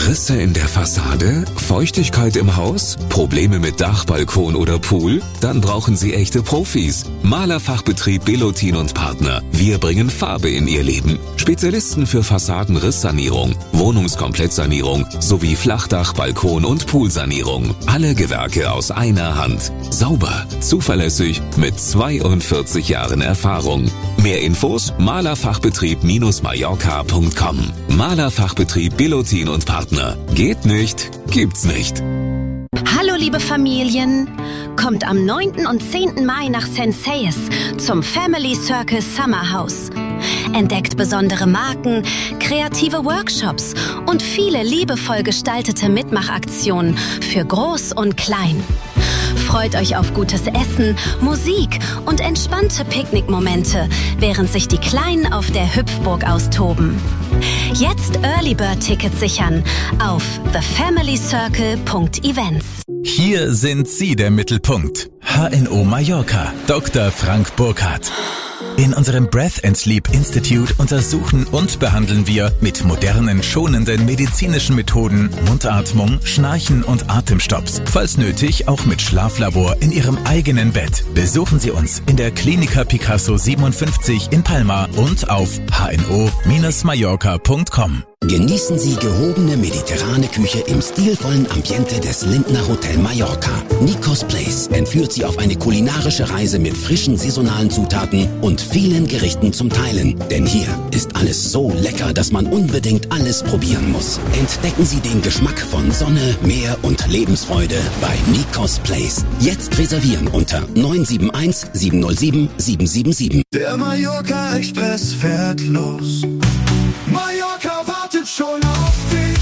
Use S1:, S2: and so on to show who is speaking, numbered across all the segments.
S1: Risse in der Fassade? Feuchtigkeit im Haus? Probleme mit Dach, Balkon oder Pool? Dann brauchen Sie echte Profis. Malerfachbetrieb Belotin und Partner. Wir bringen Farbe in Ihr Leben. Spezialisten für Fassadenrisssanierung, Wohnungskomplettsanierung sowie Flachdach, Balkon und Poolsanierung. Alle Gewerke aus einer Hand. Sauber, zuverlässig, mit 42 Jahren Erfahrung. Mehr Infos: malerfachbetrieb-mallorca.com. Malerfachbetrieb Belotin und Partner. Geht nicht, gibt's nicht.
S2: Hallo liebe Familien, kommt am 9. und 10. Mai nach Sensei's zum Family Circle Summer House. Entdeckt besondere Marken, kreative Workshops und viele liebevoll gestaltete Mitmachaktionen für Groß und Klein. Freut euch auf gutes Essen, Musik und entspannte Picknickmomente, während sich die Kleinen auf der Hüpfburg austoben. Jetzt Early Bird Tickets sichern auf thefamilycircle.events.
S3: Hier sind Sie der Mittelpunkt. HNO Mallorca, Dr. Frank Burkhardt. In unserem Breath and Sleep Institute untersuchen und behandeln wir mit modernen, schonenden medizinischen Methoden Mundatmung, Schnarchen und Atemstopps. Falls nötig, auch mit Schlaflabor in Ihrem eigenen Bett. Besuchen Sie uns in der Klinika Picasso 57 in Palma und auf hno-mallorca.com.
S4: Genießen Sie gehobene mediterrane Küche im stilvollen Ambiente des Lindner Hotel Mallorca. Nikos Place entführt Sie auf eine kulinarische Reise mit frischen saisonalen Zutaten und vielen Gerichten zum Teilen. Denn hier ist alles so lecker, dass man unbedingt alles probieren muss. Entdecken Sie den Geschmack von Sonne, Meer und Lebensfreude bei Nikos Place. Jetzt reservieren unter 971 707 777.
S5: Der Mallorca Express fährt los. Mallorca wartet schon auf dich.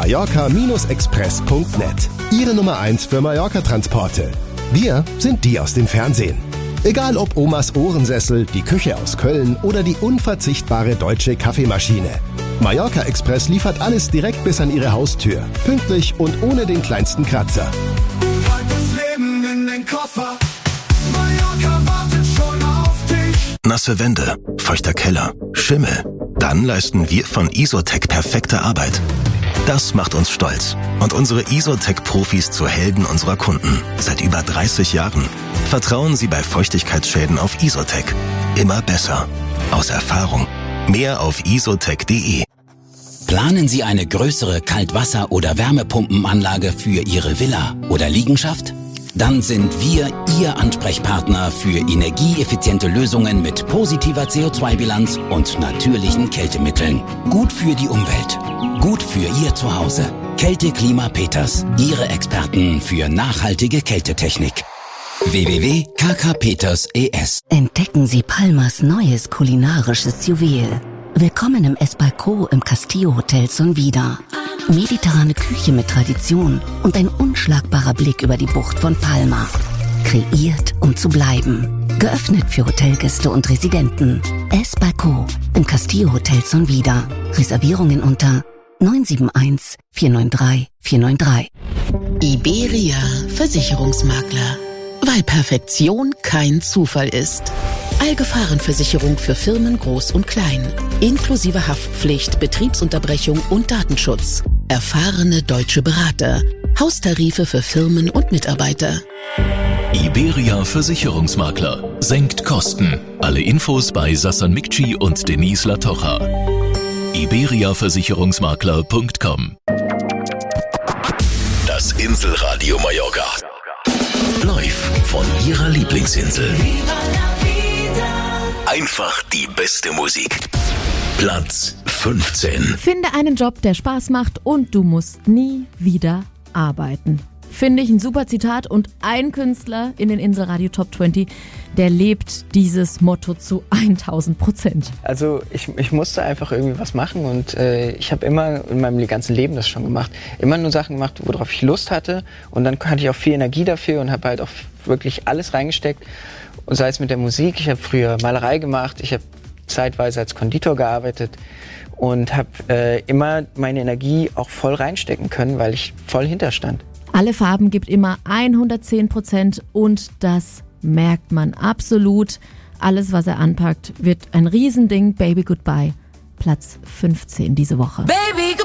S6: Mallorca-express.net. Ihre Nummer 1 für Mallorca-Transporte. Wir sind die aus dem Fernsehen. Egal ob Omas Ohrensessel, die Küche aus Köln oder die unverzichtbare deutsche Kaffeemaschine. Mallorca Express liefert alles direkt bis an Ihre Haustür. Pünktlich und ohne den kleinsten Kratzer.
S5: Pack das Leben in den Koffer. Mallorca wartet schon auf dich.
S7: Nasse Wände, feuchter Keller, Schimmel. Dann leisten wir von Isotec perfekte Arbeit. Das macht uns stolz und unsere Isotec-Profis zu Helden unserer Kunden. Seit über 30 Jahren. Vertrauen Sie bei Feuchtigkeitsschäden auf Isotec. Immer besser. Aus Erfahrung. Mehr auf isotec.de.
S4: Planen Sie eine größere Kaltwasser- oder Wärmepumpenanlage für Ihre Villa oder Liegenschaft? Dann sind wir Ihr Ansprechpartner für energieeffiziente Lösungen mit positiver CO2-Bilanz und natürlichen Kältemitteln. Gut für die Umwelt. Gut für Ihr Zuhause. Kälte Klima Peters. Ihre Experten für nachhaltige Kältetechnik. www.kkpeters.es.
S2: Entdecken Sie Palmas neues kulinarisches Juwel. Willkommen im Esbalco im Castillo Hotel Sonvida. Mediterrane Küche mit Tradition und ein unschlagbarer Blick über die Bucht von Palma. Kreiert, um zu bleiben. Geöffnet für Hotelgäste und Residenten. Esbalco im Castillo Hotel Sonvida. Reservierungen unter 971 493 493.
S8: Iberia Versicherungsmakler. Weil Perfektion kein Zufall ist. Allgefahrenversicherung für Firmen groß und klein. Inklusive Haftpflicht, Betriebsunterbrechung und Datenschutz. Erfahrene deutsche Berater. Haustarife für Firmen und Mitarbeiter.
S9: Iberia Versicherungsmakler. Senkt Kosten. Alle Infos bei Sassan Mikci und Denise Latocha. iberiaversicherungsmakler.com. Das Inselradio Mallorca. Live von Ihrer Lieblingsinsel. Einfach die beste Musik. Platz 15.
S10: Finde einen Job, der Spaß macht und du musst nie wieder arbeiten. Finde ich ein super Zitat und ein Künstler in den Inselradio Top 20, der lebt dieses Motto zu 1000%.
S11: Also ich musste einfach irgendwie was machen und ich habe immer in meinem ganzen Leben das schon gemacht. Immer nur Sachen gemacht, worauf ich Lust hatte und dann hatte ich auch viel Energie dafür und habe halt auch wirklich alles reingesteckt. Und sei es mit der Musik, ich habe früher Malerei gemacht, ich habe zeitweise als Konditor gearbeitet und habe immer meine Energie auch voll reinstecken können, weil ich voll hinterstand.
S10: Alle Farben gibt immer 110% und das merkt man absolut. Alles, was er anpackt, wird ein Riesending. Baby Goodbye, Platz 15 diese Woche.
S12: Baby